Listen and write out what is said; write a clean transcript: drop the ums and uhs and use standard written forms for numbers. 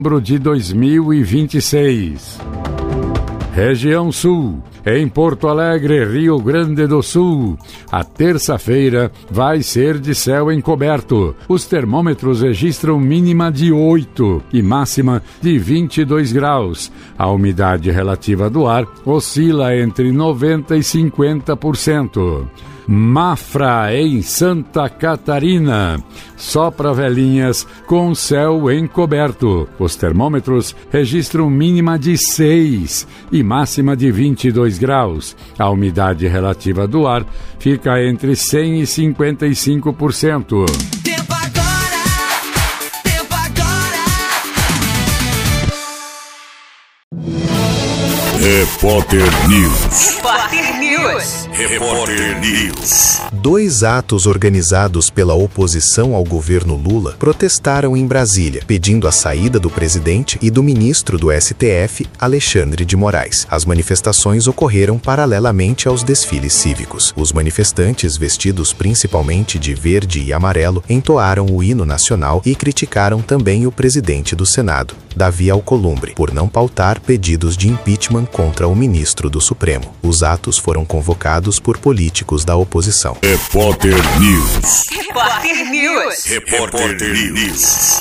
de 2026. Região Sul. Em Porto Alegre, Rio Grande do Sul, a terça-feira vai ser de céu encoberto. Os termômetros registram mínima de 8 e máxima de 22 graus. A umidade relativa do ar oscila entre 90% e 50%. Mafra, em Santa Catarina. Sopra Velhinhas com céu encoberto. Os termômetros registram mínima de 6 e máxima de 22 graus. A umidade relativa do ar fica entre 100% e 55%. Tempo agora! Tempo agora! Repórter News. Repórter News. Repórter News. 2 atos organizados pela oposição ao governo Lula protestaram em Brasília, pedindo a saída do presidente e do ministro do STF, Alexandre de Moraes. As manifestações ocorreram paralelamente aos desfiles cívicos. Os manifestantes, vestidos principalmente de verde e amarelo, entoaram o hino nacional e criticaram também o presidente do Senado, Davi Alcolumbre, por não pautar pedidos de impeachment contra o ministro do Supremo. Os atos foram convocados por políticos da oposição. Repórter News. Repórter News. Repórter News.